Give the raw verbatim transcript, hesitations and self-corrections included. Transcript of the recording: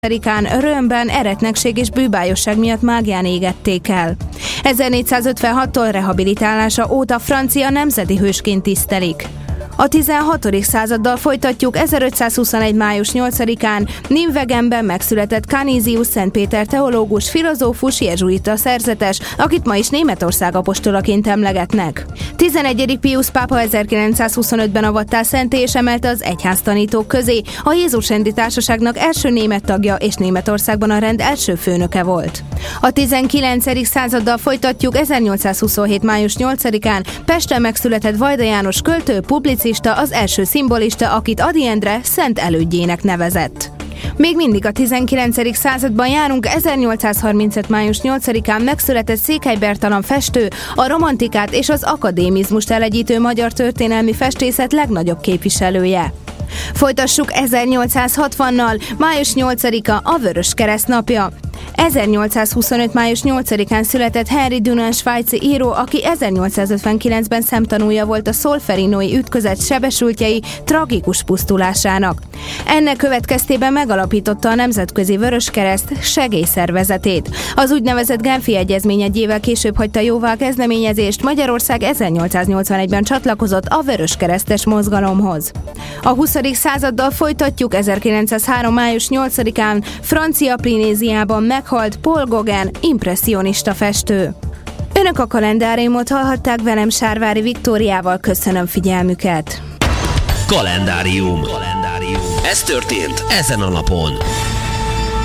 Rikán Römben eretnekség és bűbájosság miatt mágián égették el. ezernégyszázötvenhattól rehabilitálása óta francia nemzeti hősként tisztelik. A tizenhatodik századdal folytatjuk. ezerötszázhuszonegy. május nyolcadikán Nimvegenben megszületett Canisius Szent Péter teológus, filozófus, jezsuita szerzetes, akit ma is Németország apostolaként emlegetnek. tizenegyedik Piusz pápa ezerkilencszázhuszonötben avattá szentté és emelte az egyháztanítók közé. A Jézus-rendi társaságnak első német tagja és Németországban a rend első főnöke volt. A tizenkilencedik századdal folytatjuk. ezernyolcszázhuszonhét. május nyolcadikán Pesten megszületett Vajda János költő, publicista, az első szimbolista, akit Ady Endre szent elődjének nevezett. Még mindig a tizenkilencedik században járunk. ezernyolcszázharmincöt. május nyolcadikán megszületett Székely Bertalan festő, a romantikát és az akadémizmust elegyítő magyar történelmi festészet legnagyobb képviselője. Folytassuk ezernyolcszázhatvannal. május nyolcadika a Vöröskereszt napja. ezernyolcszázhuszonöt. május nyolcadikán született Henri Dunant svájci író, aki ezernyolcszázötvenkilencben szemtanúja volt a szolferinói ütközet sebesültjei tragikus pusztulásának. Ennek következtében megalapította a Nemzetközi Vöröskereszt segélyszervezetét. Az úgynevezett Genfi Egyezmény egy évvel később hagyta jóvá a kezdeményezést, Magyarország ezernyolcszáznyolcvanegyben csatlakozott a vöröskeresztes mozgalomhoz. A huszadik századdal folytatjuk. ezerkilencszázhárom. május nyolcadikán Francia Polinéziában meghalt Paul Gauguin, impresszionista festő. Önök a kalendáriumot hallhatták, velem Sárvári Viktóriával. Köszönöm figyelmüket. Kalendárium. Kalendárium. Ez történt ezen a napon.